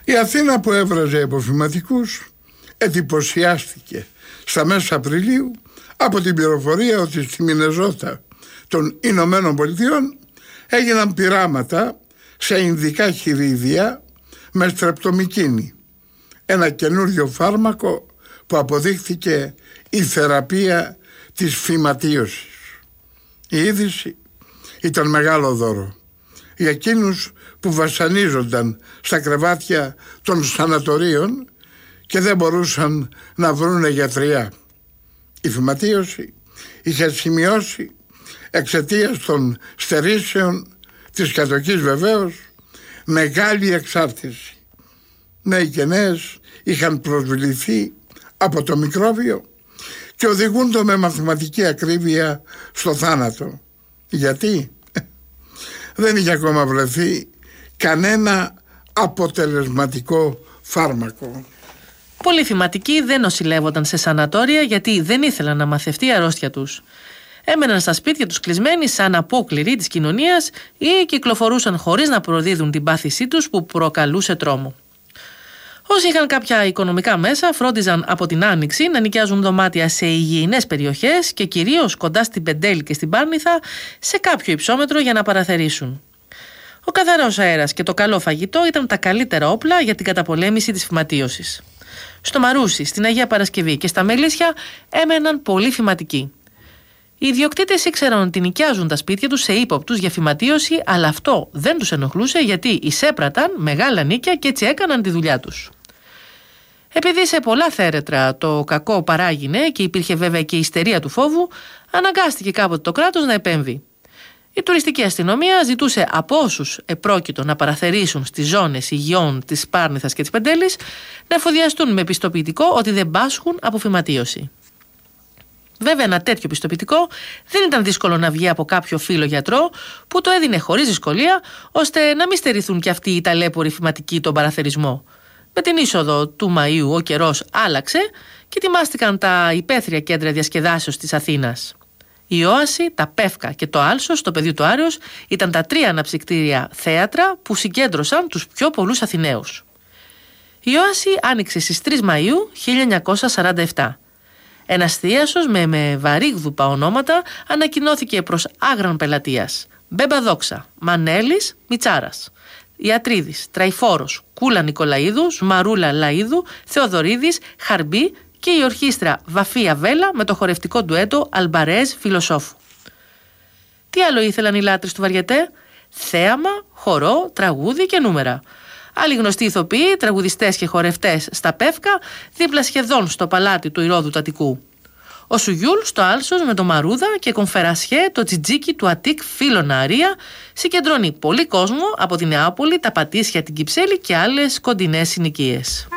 Η Αθήνα που έβραζε υποφυματικούς εντυπωσιάστηκε στα μέσα Απριλίου από την πληροφορία ότι στη Μινεζότα των Ηνωμένων Πολιτειών έγιναν πειράματα σε ινδικά χειρίδια με στρεπτομικίνη, ένα καινούριο φάρμακο που αποδείχθηκε η θεραπεία της φυματίωσης. Η είδηση ήταν μεγάλο δώρο για εκείνους που βασανίζονταν στα κρεβάτια των σανατορίων και δεν μπορούσαν να βρούνε γιατριά. Η φυματίωση είχε σημειώσει εξαιτίας των στερήσεων της κατοχής βεβαίως μεγάλη εξάρτηση. Νέοι και νέες είχαν προσβληθεί από το μικρόβιο και οδηγούνται με μαθηματική ακρίβεια στο θάνατο. Γιατί? Δεν είχε ακόμα βρεθεί κανένα αποτελεσματικό φάρμακο. Πολλοί φυματικοί δεν νοσηλεύονταν σε σανατόρια γιατί δεν ήθελαν να μαθευτεί η αρρώστια τους. Έμεναν στα σπίτια τους κλεισμένοι σαν απόκληροι της κοινωνίας ή κυκλοφορούσαν χωρίς να προδίδουν την πάθησή τους που προκαλούσε τρόμο. Όσοι είχαν κάποια οικονομικά μέσα φρόντιζαν από την Άνοιξη να νοικιάζουν δωμάτια σε υγιεινές περιοχές και κυρίως κοντά στην Πεντέλη και στην Πάρνηθα σε κάποιο υψόμετρο για να παραθερήσουν. Ο καθαρός αέρας και το καλό φαγητό ήταν τα καλύτερα όπλα για την καταπολέμηση της φυματίωσης. Στο Μαρούσι, στην Αγία Παρασκευή και στα Μελίσια έμεναν πολλοί φυματικοί. Οι ιδιοκτήτες ήξεραν ότι νοικιάζουν τα σπίτια τους σε ύποπτους για φυματίωση, αλλά αυτό δεν τους ενοχλούσε γιατί εισέπραταν μεγάλα νίκια και έτσι έκαναν τη δουλειά τους. Επειδή σε πολλά θέρετρα το κακό παράγινε και υπήρχε βέβαια και η ιστερία του φόβου, αναγκάστηκε κάποτε το κράτος να επέμβει. Η τουριστική αστυνομία ζητούσε από όσους επρόκειτο να παραθερήσουν στις ζώνες υγιών της Πάρνηθας και της Πεντέλης να εφοδιαστούν με πιστοποιητικό ότι δεν πάσχουν από φυματίωση. Βέβαια, ένα τέτοιο πιστοποιητικό δεν ήταν δύσκολο να βγει από κάποιο φίλο γιατρό που το έδινε χωρίς δυσκολία, ώστε να μην στερηθούν κι αυτοί οι ταλέποροι φυματικοί τον παραθερισμό. Με την είσοδο του Μαΐου ο καιρός άλλαξε και ετοιμάστηκαν τα υπαίθρια κέντρα διασκεδάσεως της Αθήνας. Η Όαση, τα Πεύκα και το Άλσος, το πεδίο του Άρεως, ήταν τα τρία αναψυκτήρια θέατρα που συγκέντρωσαν τους πιο πολλούς Αθηναίους. Η Όαση άνοιξε στις 3 Μαΐου 1947. Ένας θίασος με βαρύγδουπα ονόματα ανακοινώθηκε προς άγραν πελατείας. Μπέμπα Δόξα, Μανέλης, Μιτσάρας, Ιατρίδης, Τραϊφόρος, Κούλα Νικολαΐδου, Μαρούλα Λαΐδου, Θεοδωρίδης, Χαρμπή και η ορχήστρα Βαφία Βέλα με το χορευτικό ντουέτο Αλμπαρέζ Φιλοσόφου. Τι άλλο ήθελαν οι λάτρεις του βαριετέ? Θέαμα, χορό, τραγούδι και νούμερα. Άλλοι γνωστοί ηθοποιοί, τραγουδιστές και χορευτές στα Πεύκα, δίπλα σχεδόν στο παλάτι του Ηρώδου Τατικού. Ο Σουγιούλ στο Άλσος με το Μαρούδα και Κομφερασιέ, το Τζιτζίκι του Αττικ Φίλωνα Αρία, συγκεντρώνει πολύ κόσμο από την Νεάπολη, τα Πατήσια, την Κυψέλη και άλλες κοντινές συνοικίες.